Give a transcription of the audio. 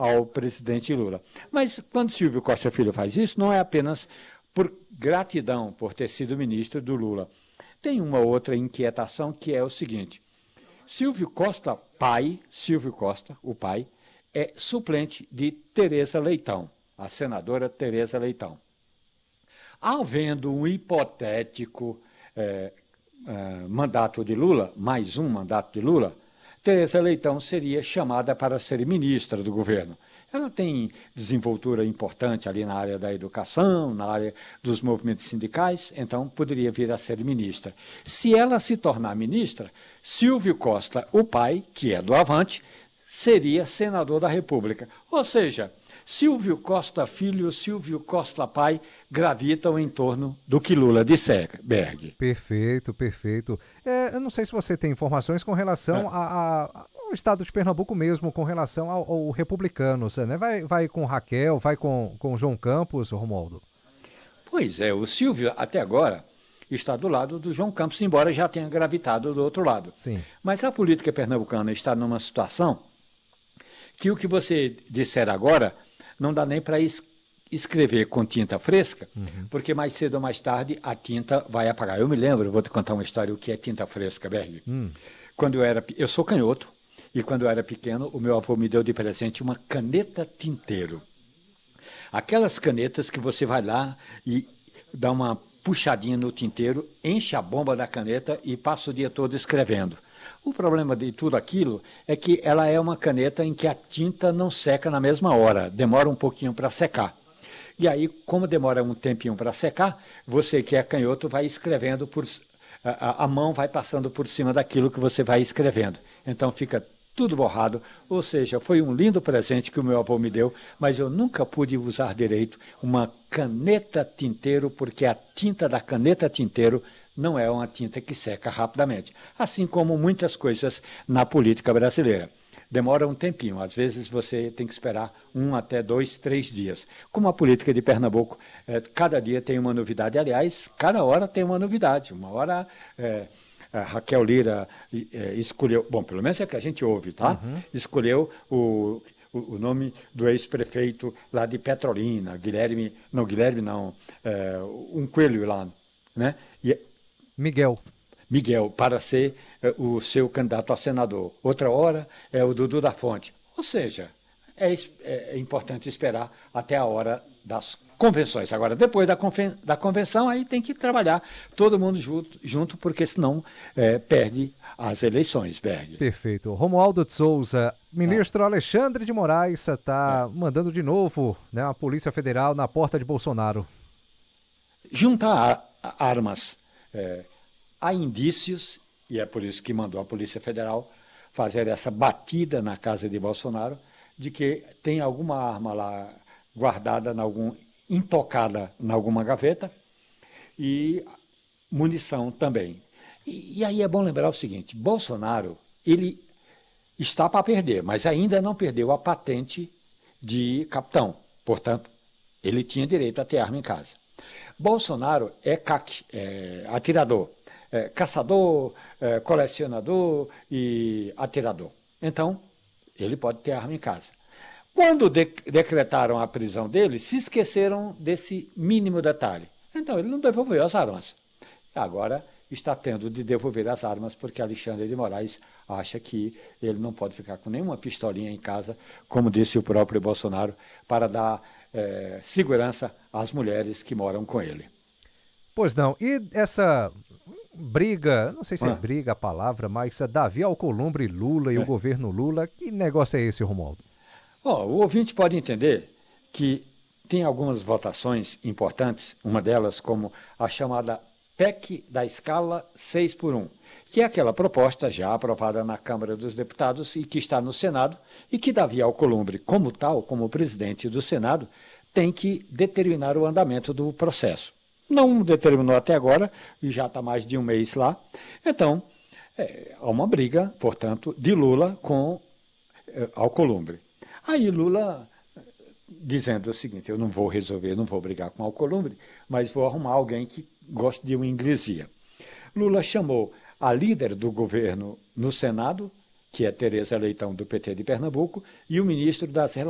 ao presidente Lula. Mas quando Silvio Costa Filho faz isso, não é apenas por gratidão por ter sido ministro do Lula. Tem uma outra inquietação que é o seguinte: Silvio Costa, o pai, é suplente de Tereza Leitão, a senadora Tereza Leitão. Havendo um hipotético mandato de Lula, mais um mandato de Lula, Tereza Leitão seria chamada para ser ministra do governo. Ela tem desenvoltura importante ali na área da educação, na área dos movimentos sindicais, então poderia vir a ser ministra. Se ela se tornar ministra, Silvio Costa, o pai, que é do Avante, seria senador da República. Ou seja, Silvio Costa Filho e Silvio Costa Pai gravitam em torno do que Lula disser, Berg. Perfeito, perfeito. Eu não sei se você tem informações com relação ao estado de Pernambuco mesmo, com relação ao Republicanos, né? Vai com Raquel, vai com João Campos, Romualdo? Pois é, o Silvio, até agora, está do lado do João Campos, embora já tenha gravitado do outro lado. Sim. Mas a política pernambucana está numa situação que o que você disser agora não dá nem para escrever com tinta fresca, porque mais cedo ou mais tarde a tinta vai apagar. Eu me lembro, vou te contar uma história, o que é tinta fresca, Berg. Quando eu sou canhoto, e quando eu era pequeno, o meu avô me deu de presente uma caneta tinteiro. Aquelas canetas que você vai lá e dá uma puxadinha no tinteiro, enche a bomba da caneta e passa o dia todo escrevendo. O problema de tudo aquilo é que ela é uma caneta em que a tinta não seca na mesma hora, demora um pouquinho para secar. E aí, como demora um tempinho para secar, você que é canhoto vai escrevendo, a mão vai passando por cima daquilo que você vai escrevendo. Então fica tudo borrado, ou seja, foi um lindo presente que o meu avô me deu, mas eu nunca pude usar direito uma caneta tinteiro, porque a tinta da caneta tinteiro não é uma tinta que seca rapidamente. Assim como muitas coisas na política brasileira. Demora um tempinho, às vezes você tem que esperar 1 até 2, 3 dias. Como a política de Pernambuco, cada dia tem uma novidade, aliás, cada hora tem uma novidade. Uma hora a Raquel Lira escolheu, bom, pelo menos é que a gente ouve, tá? Escolheu o nome do ex-prefeito lá de Petrolina, um coelho lá, né? Miguel, para ser o seu candidato a senador. Outra hora é o Dudu da Fonte. Ou seja, é importante esperar até a hora das convenções. Agora, depois da convenção, aí tem que trabalhar todo mundo junto porque senão perde as eleições, Berg. Perfeito. Romualdo de Souza, ministro Alexandre de Moraes está mandando de novo, né, a Polícia Federal na porta de Bolsonaro. Juntar armas. Há indícios, e é por isso que mandou a Polícia Federal fazer essa batida na casa de Bolsonaro, de que tem alguma arma lá guardada, intocada em alguma gaveta, e munição também. E aí é bom lembrar o seguinte: Bolsonaro, ele está para perder, mas ainda não perdeu a patente de capitão. Portanto, ele tinha direito a ter arma em casa. Bolsonaro é CAC, atirador. Caçador, colecionador e atirador. Então, ele pode ter arma em casa. Quando decretaram a prisão dele, se esqueceram desse mínimo detalhe. Então, ele não devolveu as armas. Agora está tendo de devolver as armas porque Alexandre de Moraes acha que ele não pode ficar com nenhuma pistolinha em casa, como disse o próprio Bolsonaro, para dar segurança às mulheres que moram com ele. Pois não. E essa briga, não sei se é briga a palavra, mas Davi Alcolumbre Lula e o governo Lula, que negócio é esse, Romualdo? O ouvinte pode entender que tem algumas votações importantes, uma delas como a chamada PEC da escala 6x1, que é aquela proposta já aprovada na Câmara dos Deputados e que está no Senado, e que Davi Alcolumbre, como tal, como presidente do Senado, tem que determinar o andamento do processo. Não determinou até agora, e já está mais de um mês lá. Então, há uma briga, portanto, de Lula com Alcolumbre. Aí Lula dizendo o seguinte: eu não vou brigar com Alcolumbre, mas vou arrumar alguém que goste de uma inglesia. Lula chamou a líder do governo no Senado, que é Tereza Leitão, do PT de Pernambuco, e o ministro das Relações